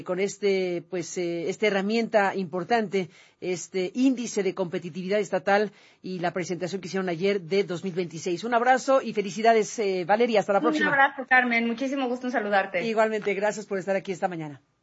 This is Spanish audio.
con esta herramienta importante, este índice de competitividad estatal y la presentación que hicieron ayer de 2026. Un abrazo y felicidades, Valeria. Hasta la próxima. Un abrazo, Carmen. Muchísimo gusto en saludarte. Igualmente, gracias por estar aquí esta mañana.